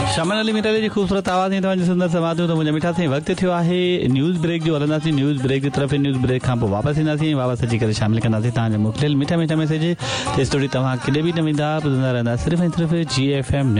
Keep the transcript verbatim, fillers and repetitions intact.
शामिल अली मिटले जी ख़ूबसूरत आवाज़ में तव्हांजी सुंदर समाधूं त मुंहिंजा मिठा साईं वक़्तु थियो आहे न्यूज़ ब्रेक जो हलंदासीं न्यूज़ ब्रेक जी तरफ़ न्यूज़ ब्रेक खां पोइ वापसि ईंदासीं वापसि अची करे शामिल कंदासीं तव्हांजा मोकिलियल मिठा मिठा मैसेज तेसि तोड़ी तव्हां किथे बि न वेंदा ॿुधंदा रहंदा सिर्फ़ु ऐं सिर्फ़ु जी एफ एम